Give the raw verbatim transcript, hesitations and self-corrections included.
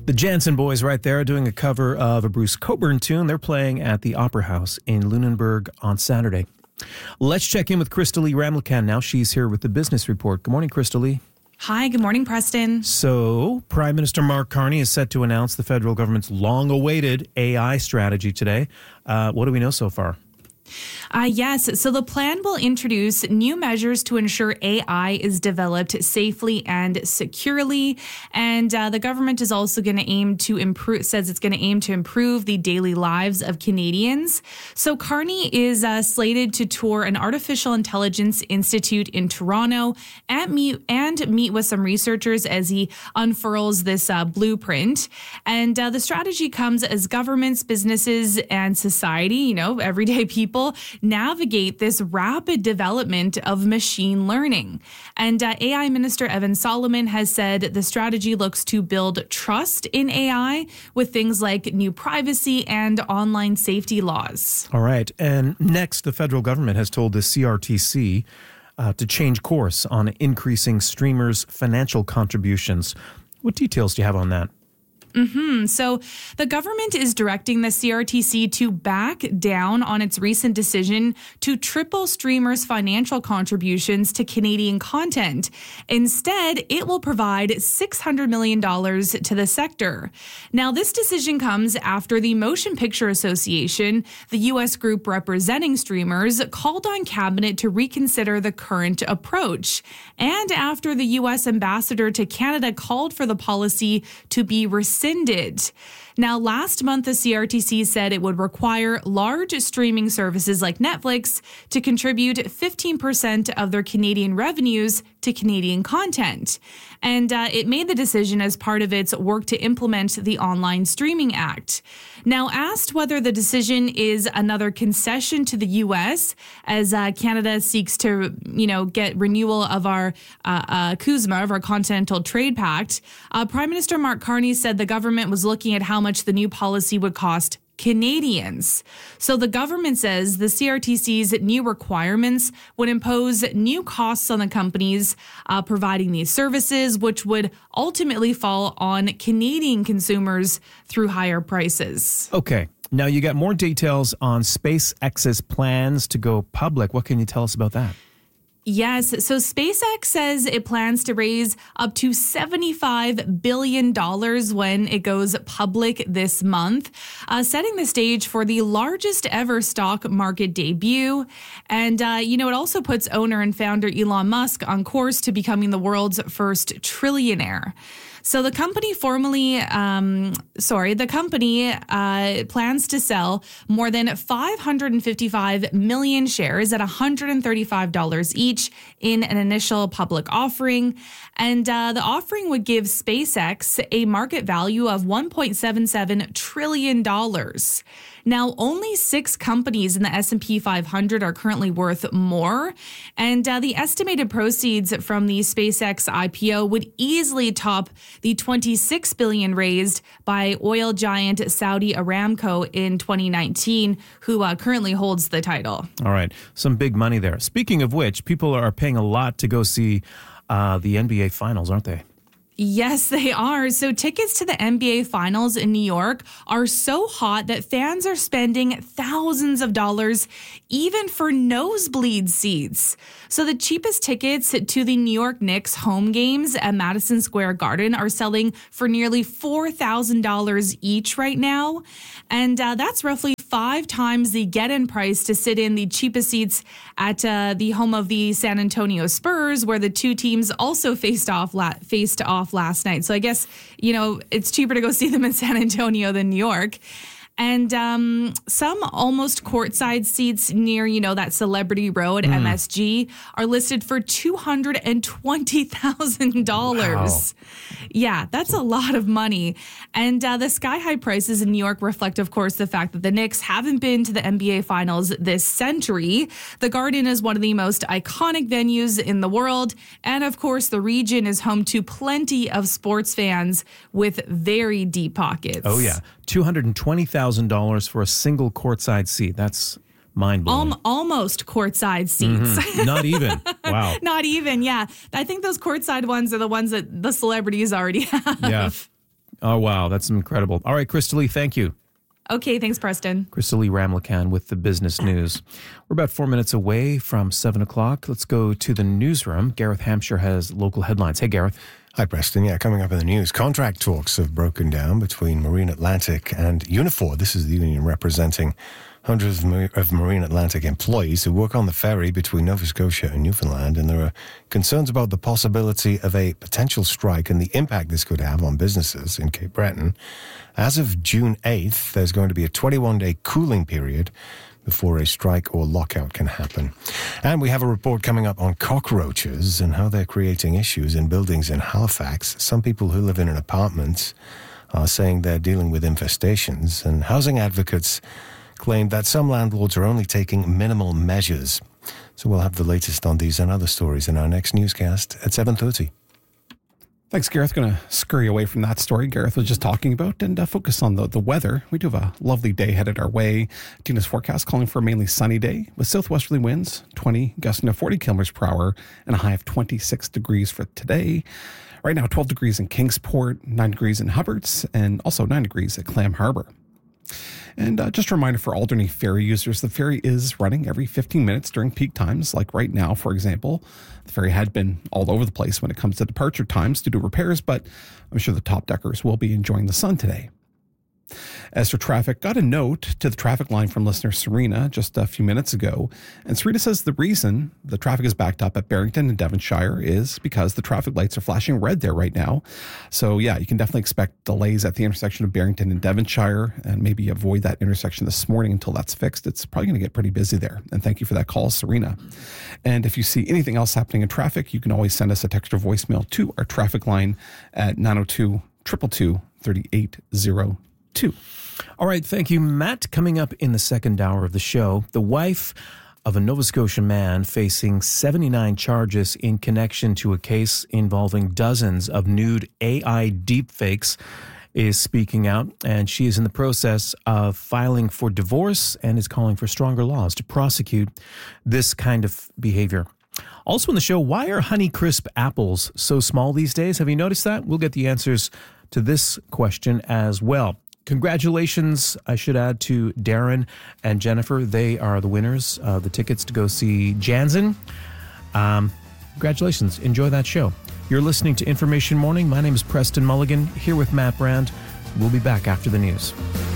The Jansen Boys right there doing a cover of a Bruce Cockburn tune. They're playing at the Opera House in Lunenburg on Saturday. Let's check in with Crystalie Ramlakan now. She's here with the Business Report. Good morning, Crystalie. Hi, good morning, Preston. So, Prime Minister Mark Carney is set to announce the federal government's long-awaited A I strategy today. Uh, what do we know so far? Uh, yes, so the plan will introduce new measures to ensure A I is developed safely and securely. And uh, the government is also going to aim to improve, says it's going to aim to improve the daily lives of Canadians. So Carney is uh, slated to tour an artificial intelligence institute in Toronto and meet, and meet with some researchers as he unfurls this uh, blueprint. And uh, the strategy comes as governments, businesses, and society, you know, everyday people, navigate this rapid development of machine learning. And uh, A I Minister Evan Solomon has said the strategy looks to build trust in A I with things like new privacy and online safety laws. All right. And next, the federal government has told the C R T C uh, to change course on increasing streamers' financial contributions. What details do you have on that? Mm-hmm. So the government is directing the C R T C to back down on its recent decision to triple streamers' financial contributions to Canadian content. Instead, it will provide six hundred million dollars to the sector. Now, this decision comes after the Motion Picture Association, the U S group representing streamers, called on Cabinet to reconsider the current approach, and after the U S ambassador to Canada called for the policy to be rescinded. Now, last month, the C R T C said it would require large streaming services like Netflix to contribute fifteen percent of their Canadian revenues to Canadian content. And uh, it made the decision as part of its work to implement the Online Streaming Act. Now, asked whether the decision is another concession to the U S as uh, Canada seeks to, you know, get renewal of our uh, uh, CUSMA, of our Continental Trade Pact, uh, Prime Minister Mark Carney said the government was looking at how much the new policy would cost Canadians. So the government says the C R T C's new requirements would impose new costs on the companies uh, providing these services, which would ultimately fall on Canadian consumers through higher prices. Okay. Now you got more details on SpaceX's plans to go public. What can you tell us about that? Yes. So SpaceX says it plans to raise up to seventy-five billion dollars when it goes public this month, uh, setting the stage for the largest ever stock market debut. And, uh, you know, it also puts owner and founder Elon Musk on course to becoming the world's first trillionaire. So the company formally, um, sorry, the company uh, plans to sell more than five hundred fifty-five million shares at one hundred thirty-five dollars each in an initial public offering. And uh, the offering would give SpaceX a market value of one point seven seven trillion dollars. Now, only six companies in the S and P five hundred are currently worth more, and uh, the estimated proceeds from the SpaceX I P O would easily top the twenty-six billion dollars raised by oil giant Saudi Aramco in twenty nineteen, who uh, currently holds the title. All right, some big money there. Speaking of which, people are paying a lot to go see uh, the N B A Finals, aren't they? Yes, they are. So tickets to the N B A Finals in New York are so hot that fans are spending thousands of dollars even for nosebleed seats. So the cheapest tickets to the New York Knicks home games at Madison Square Garden are selling for nearly four thousand dollars each right now. And uh, that's roughly five times the get-in price to sit in the cheapest seats at uh, the home of the San Antonio Spurs, where the two teams also faced off la- faced off last night. So I guess, you know, it's cheaper to go see them in San Antonio than New York. And um, some almost courtside seats near, you know, that Celebrity Row at mm. M S G are listed for two hundred twenty thousand dollars. Wow. Yeah, that's a lot of money. And uh, the sky-high prices in New York reflect, of course, the fact that the Knicks haven't been to the N B A Finals this century. The Garden is one of the most iconic venues in the world. And, of course, the region is home to plenty of sports fans with very deep pockets. Oh, yeah. two hundred twenty thousand dollars for a single courtside seat. That's mind-blowing. Um, almost courtside seats. Mm-hmm. Not even. Wow. Not even, yeah. I think those courtside ones are the ones that the celebrities already have. Yeah. Oh, wow. That's incredible. All right, Crystal Lee, thank you. Okay, thanks, Preston. Crystal Lee Ramlakan with the business news. We're about four minutes away from seven o'clock. Let's go to the newsroom. Gareth Hampshire has local headlines. Hey, Gareth. Hi, Preston. Yeah, coming up in the news, contract talks have broken down between Marine Atlantic and Unifor. This is the union representing hundreds of Marine Atlantic employees who work on the ferry between Nova Scotia and Newfoundland, and there are concerns about the possibility of a potential strike and the impact this could have on businesses in Cape Breton. As of June eighth, there's going to be a twenty-one day cooling period before a strike or lockout can happen. And we have a report coming up on cockroaches and how they're creating issues in buildings in Halifax. Some people who live in an apartment are saying they're dealing with infestations, and housing advocates claim that some landlords are only taking minimal measures. So we'll have the latest on these and other stories in our next newscast at seven thirty. Thanks, Gareth. Going to scurry away from that story Gareth was just talking about and uh, focus on the, the weather. We do have a lovely day headed our way. Tina's forecast calling for a mainly sunny day with southwesterly winds, twenty, gusting to forty kilometers per hour, and a high of twenty-six degrees for today. Right now, twelve degrees in Kingsport, nine degrees in Hubbards, and also nine degrees at Clam Harbour. And uh, just a reminder for Alderney ferry users, the ferry is running every fifteen minutes during peak times. Like right now, for example, the ferry had been all over the place when it comes to departure times due to repairs, but I'm sure the top deckers will be enjoying the sun today. As for traffic, got a note to the traffic line from listener Serena just a few minutes ago. And Serena says the reason the traffic is backed up at Barrington and Devonshire is because the traffic lights are flashing red there right now. So yeah, you can definitely expect delays at the intersection of Barrington and Devonshire, and maybe avoid that intersection this morning until that's fixed. It's probably going to get pretty busy there. And thank you for that call, Serena. And if you see anything else happening in traffic, you can always send us a text or voicemail to our traffic line at nine oh two, two two two, three eight zero two. All right, thank you, Matt. Coming up in the second hour of the show, the wife of a Nova Scotia man facing seventy-nine charges in connection to a case involving dozens of nude A I deepfakes is speaking out, and she is in the process of filing for divorce and is calling for stronger laws to prosecute this kind of behavior. Also in the show, why are Honeycrisp apples so small these days? Have you noticed that? We'll get the answers to this question as well. Congratulations, I should add, to Darren and Jennifer. They are the winners of the tickets to go see Jansen. Um, congratulations. Enjoy that show. You're listening to Information Morning. My name is Preston Mulligan, here with Matt Brand. We'll be back after the news.